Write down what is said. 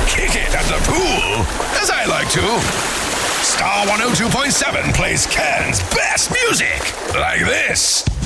kick it at the pool, as I like to. Star 102.7 plays Cairns' best music, like this.